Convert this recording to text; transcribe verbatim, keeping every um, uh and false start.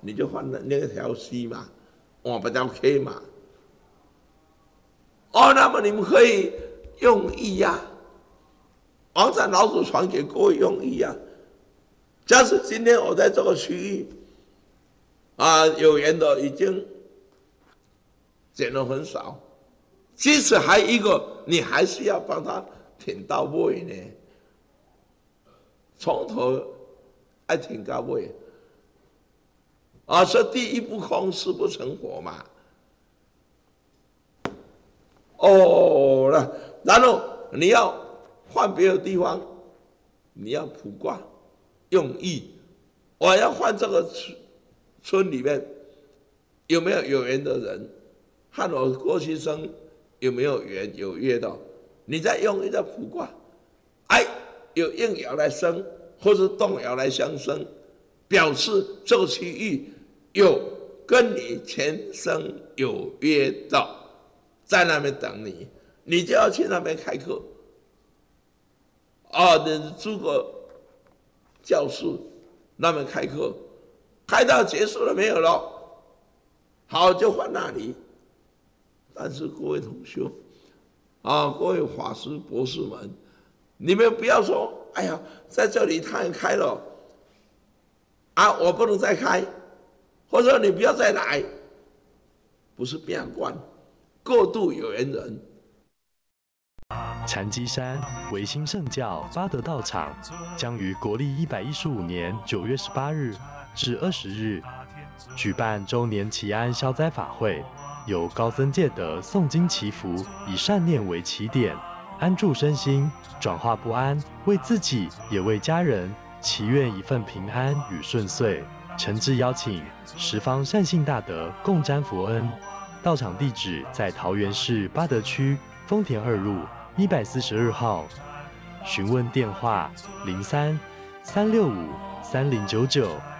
你就换了那条 C 嘛，换不条 K 嘛。哦，那么你们可以用意呀、啊。王禅老祖传给各位用意呀、啊。假使今天我在这个区域，啊，有缘的已经减了很少，即使还一个，你还是要帮他挺到位呢，从头爱挺到位。啊，说第一不空，誓不成佛嘛。哦，那然后你要换别的地方，你要卜卦，用意，我要换这个村村里面有没有有缘的人，和我过去生有没有缘有约的，你再用一个卜卦，哎，有应爻来生，或者动爻来相生，表示这个区域有跟你前生有约的，在那边等你，你就要去那边开课。啊，你诸葛教室那边开课，开到结束了没有了？好，就换那里。但是各位同学，啊，各位法师、博士们，你们不要说，哎呀，在这里他也开了，啊，我不能再开，或者你不要再来，不是变观，过度有缘人。 禅机山维新圣教八德道场将于国历一百一十五年九月十八日至二十日举办周年祈安消灾法会，由高僧戒德诵经祈福，以善念为起点，安住身心，转化不安，为自己也为家人祈愿一份平安与顺遂。诚挚邀请十方善信大德共沾佛恩。道场地址在桃园市八德区丰田二路一百四十二号，询问电话零三三六五三零九九。